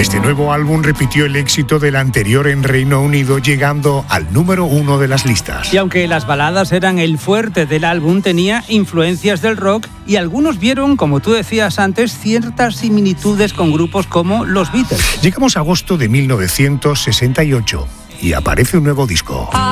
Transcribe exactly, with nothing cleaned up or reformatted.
Este nuevo álbum repitió el éxito del anterior en Reino Unido, llegando al número uno de las listas. Y aunque las baladas eran el fuerte del álbum, tenía influencias del rock y algunos vieron, como tú decías antes, ciertas similitudes con grupos como los Beatles. Llegamos a agosto de mil novecientos sesenta y ocho y aparece un nuevo disco.